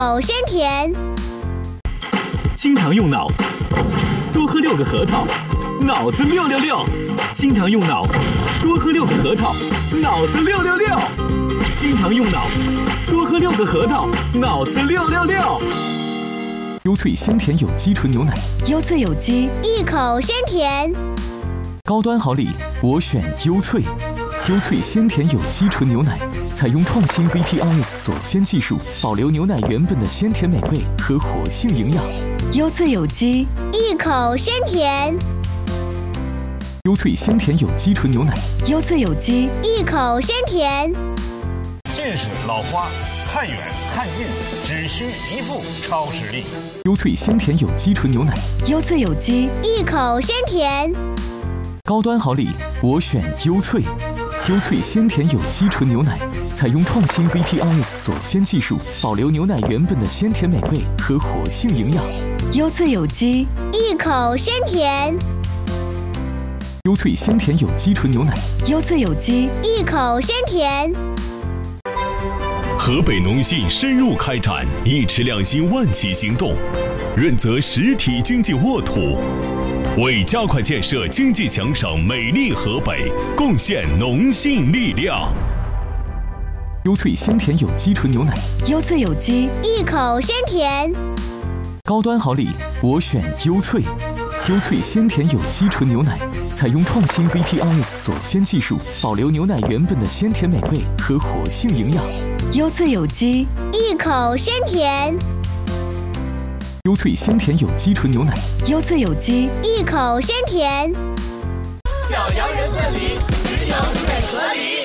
鲜甜。 经常用脑，多喝6个核桃，脑子666。经常用脑，多喝6个核桃，脑子666。经常用脑，多喝6个核桃，脑子666。 优萃鲜甜有机纯牛奶， 优萃有机， 一口鲜甜。 高端好礼，我选优萃。优萃鲜甜有机纯牛奶，采用创新 VTRS 锁鲜技术，保留牛奶原本的鲜甜美味和活性营养。 优萃有机， 一口鲜甜。 优萃鲜甜有机纯牛奶， 优萃有机， 一口鲜甜。 近视、老花，看远看近只需一副超视力。 优萃鲜甜有机纯牛奶， 优萃有机， 一口鲜甜。 高端好礼，我选优萃。优萃鲜甜有机纯牛奶，采用创新 VTRS 锁鲜技术，保留牛奶原本的鲜甜美味和活性营养。 优萃有机， 一口鲜甜。 优萃鲜甜有机纯牛奶， 优萃有机， 一口鲜甜。 河北农信深入开展一池两心万企行动，润泽实体经济沃土，为加快建设经济强省美丽河北贡献农信力量。 优萃鲜甜有机纯牛奶， 优萃有机， 一口鲜甜。 高端好礼，我选优萃。优萃鲜甜有机纯牛奶，采用创新 VTRS 锁鲜技术，保留牛奶原本的鲜甜美味和活性营养。 优萃有机， 一口鲜甜。 优萃鲜甜有机纯牛奶， 优萃有机， 一口鲜甜。 小洋人问礼，只有最合理。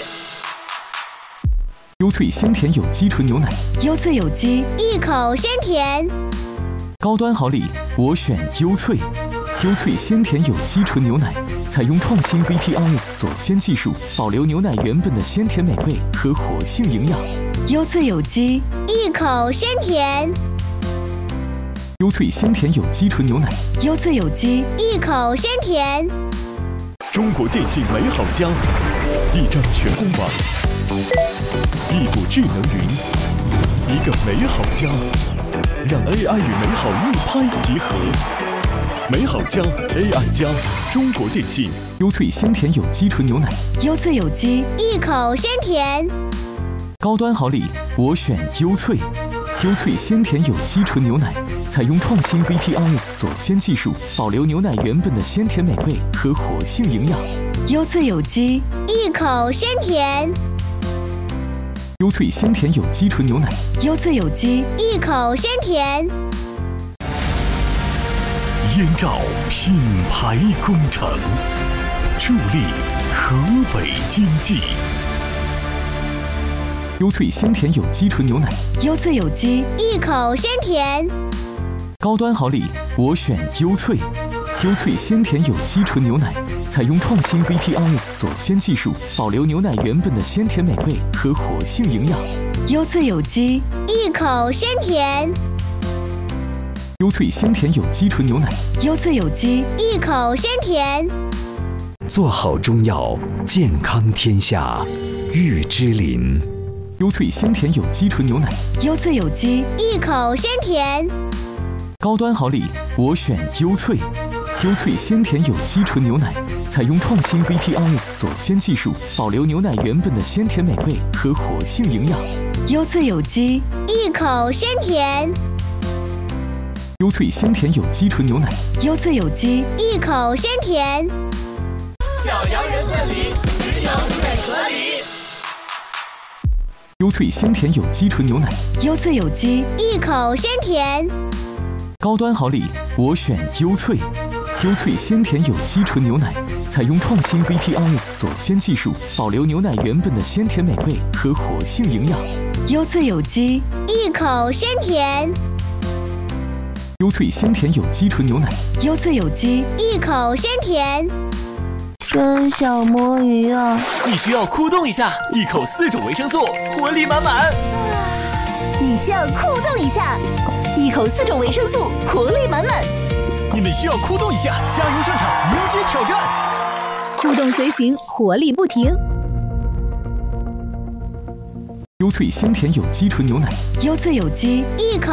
优萃鲜甜有机纯牛奶， 优萃有机， 一口鲜甜。 高端好礼，我选优萃。优萃鲜甜有机纯牛奶，采用创新 VTRS 锁鲜技术，保留牛奶原本的鲜甜美味和活性营养。 优萃有机， 一口鲜甜。 优萃鲜甜有机纯牛奶， 优萃有机， 一口鲜甜。 中国电信美好家，一张全公网，一股智能云，一个美好家，让 AI 与美好一拍即合。美好家 AI 加中国电信。 优萃鲜甜有机纯牛奶， 优萃有机， 一口鲜甜。 高端好礼，我选优萃。优萃鲜甜有机纯牛奶，采用创新 VTRS 锁鲜技术，保留牛奶原本的鲜甜美味和活性营养。 优萃有机， 一口鲜甜。 优萃鲜甜有机纯牛奶， 优萃有机， 一口鲜甜。 燕赵品牌工程，助力河北经济。 优萃鲜甜有机纯牛奶， 优萃有机， 一口鲜甜。 高端好礼，我选优萃。优萃鲜甜有机纯牛奶，采用创新 VTRS 锁鲜技术，保留牛奶原本的鲜甜美味和活性营养。 优萃有机， 一口鲜甜。 优萃鲜甜有机纯牛奶， 优萃有机， 一口鲜甜。 做好中药，健康天下，玉芝林。 优萃鲜甜有机纯牛奶， 优萃有机， 一口鲜甜。 高端好礼，我选优萃。优萃鲜甜有机纯牛奶，采用创新 VTRS 锁鲜技术，保留牛奶原本的鲜甜美味和活性营养。 优萃有机， 一口鲜甜。 优萃鲜甜有机纯牛奶， 优萃有机， 一口鲜甜。 小洋人问礼，只有最合理。 优萃鲜甜有机纯牛奶， 优萃有机， 一口鲜甜。 高端好礼，我选优萃。优萃鲜甜有机纯牛奶，采用创新 VTRS 锁鲜技术，保留牛奶原本的鲜甜美味和活性营养。 优萃有机， 一口鲜甜。 优萃鲜甜有机纯牛奶， 优萃有机， 一口鲜甜。 真想摸鱼啊！ 你需要酷动一下，一口4种维生素，活力满满。 你需要酷动一下，一口4种维生素，活力满满。 你们需要酷动一下，加油上场，迎接挑战。 酷动随行，活力不停。 优萃鲜甜有机纯牛奶， 优萃有机， 一口